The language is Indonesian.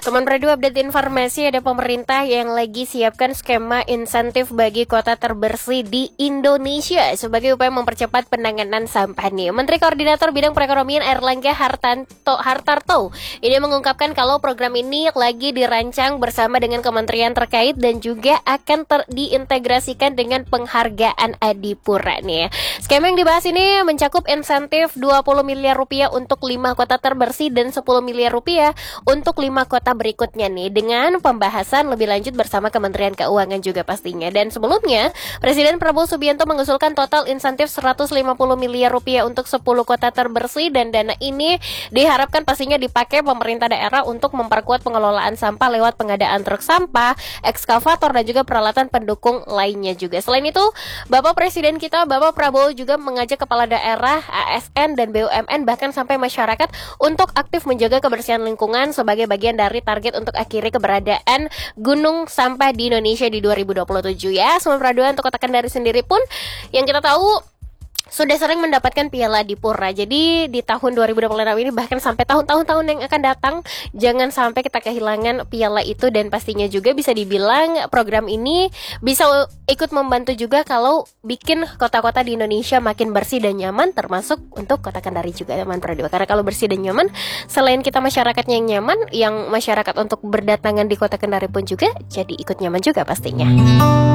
Teman Radio update informasi, ada pemerintah yang lagi siapkan skema insentif bagi kota terbersih di Indonesia sebagai upaya mempercepat penanganan sampah nih. Menteri Koordinator Bidang Perekonomian Airlangga Hartarto ini mengungkapkan kalau program ini lagi dirancang bersama dengan kementerian terkait dan juga akan diintegrasikan dengan penghargaan Adipura nih. Skema yang dibahas ini mencakup insentif 20 miliar rupiah untuk 5 kota terbersih dan 10 miliar rupiah untuk 5 kota berikutnya nih, dengan pembahasan lebih lanjut bersama Kementerian Keuangan juga pastinya. Dan sebelumnya Presiden Prabowo Subianto mengusulkan total insentif 150 miliar rupiah untuk 10 kota terbersih, dan dana ini diharapkan pastinya dipakai pemerintah daerah untuk memperkuat pengelolaan sampah lewat pengadaan truk sampah, ekskavator dan juga peralatan pendukung lainnya juga. Selain itu, Bapak Presiden kita Bapak Prabowo juga mengajak kepala daerah, ASN dan BUMN bahkan sampai masyarakat untuk aktif menjaga kebersihan lingkungan sebagai bagian dari target untuk akhiri keberadaan gunung sampah di Indonesia di 2027 ya. Semua peraduan untuk Kota Kendari sendiri pun yang kita tahu sudah sering mendapatkan piala Adipura. Jadi di tahun 2026 ini bahkan sampai tahun-tahun yang akan datang jangan sampai kita kehilangan piala itu. Dan pastinya juga bisa dibilang program ini bisa ikut membantu juga kalau bikin kota-kota di Indonesia makin bersih dan nyaman, termasuk untuk Kota Kendari juga teman Pradua. Karena kalau bersih dan nyaman, selain kita masyarakatnya yang nyaman, yang masyarakat untuk berdatangan di Kota Kendari pun juga jadi ikut nyaman juga pastinya.